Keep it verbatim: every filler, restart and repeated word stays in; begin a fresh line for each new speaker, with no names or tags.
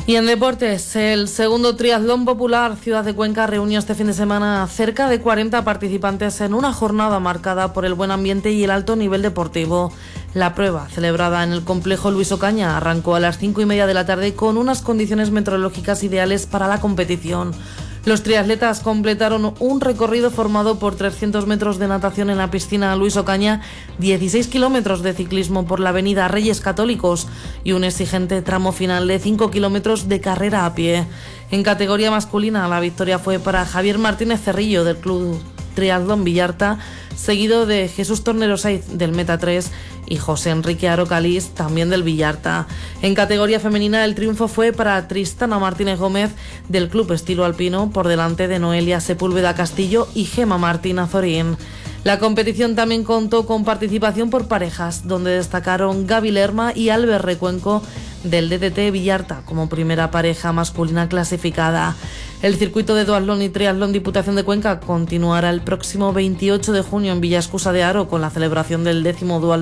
Y en deportes, el segundo triatlón popular Ciudad de Cuenca reunió este fin de semana a cerca de cuarenta participantes en una jornada marcada por el buen ambiente y el alto nivel deportivo. La prueba, celebrada en el complejo Luis Ocaña, arrancó a las cinco y media de la tarde con unas condiciones meteorológicas ideales para la competición. Los triatletas completaron un recorrido formado por trescientos metros de natación en la piscina Luis Ocaña, dieciséis kilómetros de ciclismo por la avenida Reyes Católicos y un exigente tramo final de cinco kilómetros de carrera a pie. En categoría masculina, la victoria fue para Javier Martínez Cerrillo del Club Triatlón Villarta, seguido de Jesús Tornero Saiz del Meta tres y José Enrique Aro Calís, también del Villarta. En categoría femenina, el triunfo fue para Tristana Martínez Gómez del Club Estilo Alpino, por delante de Noelia Sepúlveda Castillo y Gema Martín Azorín. La competición también contó con participación por parejas, donde destacaron Gaby Lerma y Albert Recuenco del D D T Villarta como primera pareja masculina clasificada. El circuito de duatlón y triatlón Diputación de Cuenca continuará el próximo veintiocho de junio en Villascusa de Haro con la celebración del décimo dual